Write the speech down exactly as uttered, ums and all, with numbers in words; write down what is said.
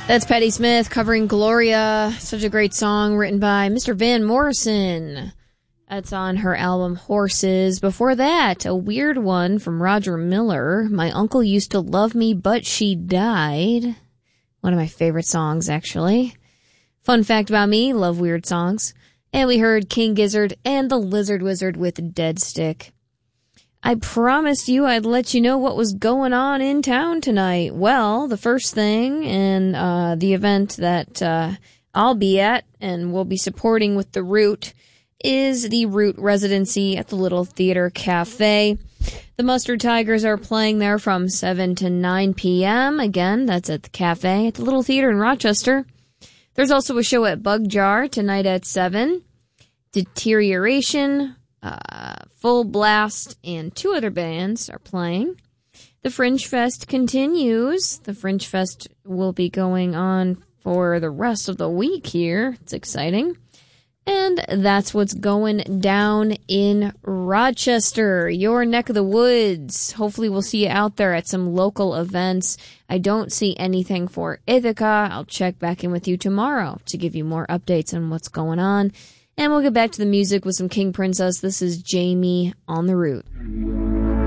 That's Patti Smith covering Gloria. Such a great song written by Mister Van Morrison. That's on her album Horses. Before that, a weird one from Roger Miller. My Uncle Used to Love Me, But She Died. One of my favorite songs, actually. Fun fact about me, love weird songs. And we heard King Gizzard and the Lizard Wizard with Dead Stick. I promised you I'd let you know what was going on in town tonight. Well, the first thing, and uh, the event that uh, I'll be at and will be supporting with The Root, is the Root residency at the Little Theater Cafe. The Mustard Tigers are playing there from seven to nine p.m. Again, that's at the cafe at the Little Theater in Rochester. There's also a show at Bug Jar tonight at seven. Deterioration, uh, Full Blast, and two other bands are playing. The Fringe Fest continues. The Fringe Fest will be going on for the rest of the week here. It's exciting. And that's what's going down in Rochester, your neck of the woods. Hopefully we'll see you out there at some local events. I don't see anything for Ithaca. I'll check back in with you tomorrow to give you more updates on what's going on. And we'll get back to the music with some King Princess. This is Jamie on the Root.